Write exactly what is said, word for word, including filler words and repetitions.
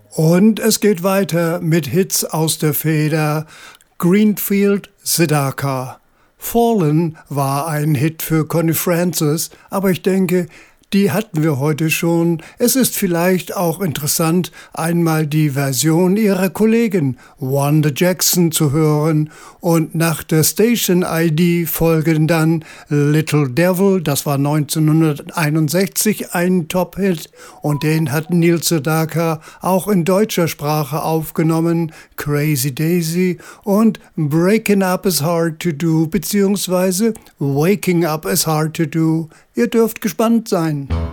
Und es geht weiter mit Hits aus der Feder Greenfield Sedaka. Fallen war ein Hit für Connie Francis, aber ich denke, die hatten wir heute schon. Es ist vielleicht auch interessant, einmal die Version ihrer Kollegin Wanda Jackson zu hören. Und nach der Station I D folgen dann Little Devil, das war neunzehnhunderteinundsechzig ein Top-Hit. Und den hat Neil Sedaka auch in deutscher Sprache aufgenommen, Crazy Daisy und Breaking Up is Hard to Do, beziehungsweise Waking Up is Hard to Do. Ihr dürft gespannt sein.